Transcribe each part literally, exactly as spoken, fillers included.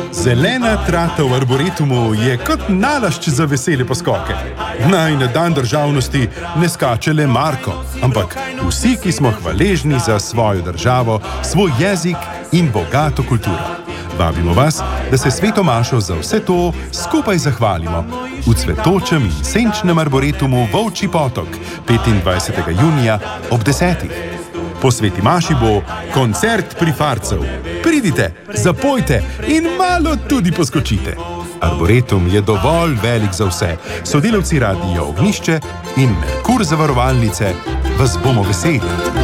Zelena trata v Arboretumu je kot nalašč za vesele poskoke. Naj na dan državnosti ne skače le Marko, ampak vsi, ki smo hvaležni za svojo državo, svoj jezik in bogato kulturo. Vabimo vas, da se Sveto mašo za vse to skupaj zahvalimo v cvetočem in senčnem Arboretumu Volčji potok petindvajsetega junija ob desetih. Po Sveti maši bo koncert prifarcev. Pridite, zapojte in malo tudi poskočite. Arboretum je dovolj velik za vse. Sodelavci Radia Ognjišče in Merkur zavarovalnice vas bomo veseli.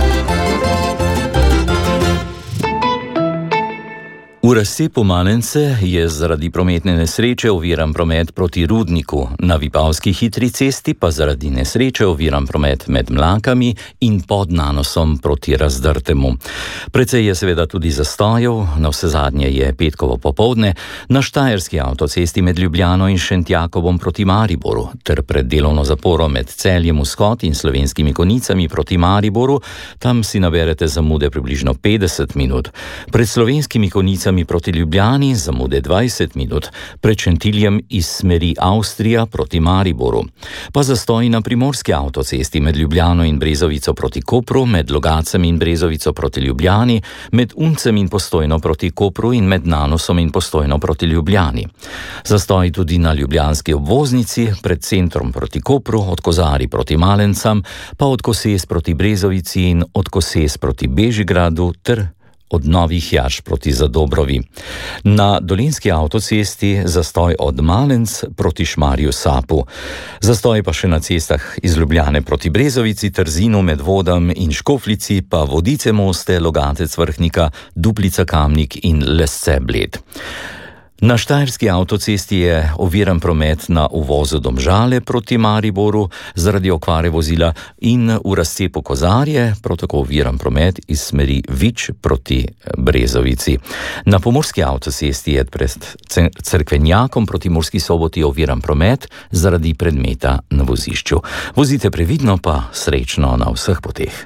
V razcepu Malence je zaradi prometne nesreče oviran promet proti Rudniku, na Vipavski hitri cesti pa zaradi nesreče oviran promet med Mlakami in pod Nanosom proti Razdrtemu. Precej je seveda tudi zastojev, navsezadnje je petkovo popoldne, na Štajerski avtocesti med Ljubljano in Šentjakobom proti Mariboru, ter pred delovno zaporo med Celjem Vzhod in Slovenskimi Konicami proti Mariboru, tam si naberete zamude približno petdeset minut. Pred Slovenskimi Konicami proti Ljubljani zamude dvajset minut, pred Šentiljem iz smeri Avstrija proti Mariboru. Pa zastoji na Primorski avtocesti med Ljubljano in Brezovico proti Kopru, med Logacem in Brezovico proti Ljubljani, med Uncem in Postojno proti Kopru in med Nanosom in Postojno proti Ljubljani. Zastoji tudi na ljubljanski obvoznici, pred centrom proti Kopru, od Kozari proti Malencam, pa od Koses proti Brezovici in od Koses proti Bežigradu ter od Novih Jaš proti Zadobrovi. Na Dolenjski avtocesti zastoj od Malenc proti Šmarju Sapu. Zastoj pa še na cestah iz Ljubljane proti Brezovici, Trzinu, Medvodam in Škoflici, pa Vodice Moste, Logatec Vrhnika, Duplica Kamnik in Lesce Bled. Na Štajerski avtocesti je oviran promet na uvozu Domžale proti Mariboru zaradi okvare vozila in v razcepu Kozarje, prav tako oviran promet iz smeri Vič proti Brezovici. Na Pomurski avtocesti je pred Cerkvenjakom proti Murski Soboti oviran promet zaradi predmeta na vozišču. Vozite previdno, pa srečno na vseh poteh.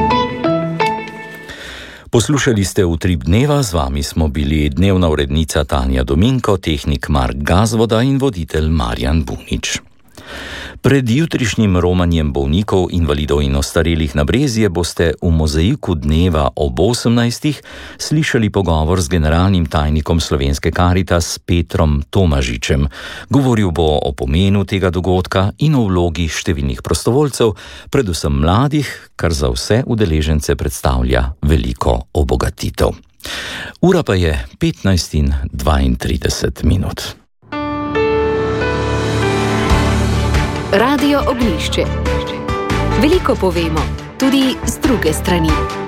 Poslušali ste Utrip dneva, z vami smo bili dnevna urednica Tanja Dominko, tehnik Mark Gazvoda in voditelj Marjan Bunič. Pred jutrišnjim romanjem bolnikov, invalidov in ostarelih na Brezje boste v mozaiku dneva ob osemnajstih slišali pogovor z generalnim tajnikom Slovenske Karitas Petrom Tomažičem. Govoril bo o pomenu tega dogodka in o vlogi številnih prostovoljcev, predvsem mladih, kar za vse udeležence predstavlja veliko obogatitev. Ura pa je petnajst in dvaintrideset minut. Radio Ognjišče. Veliko povemo, tudi z druge strani.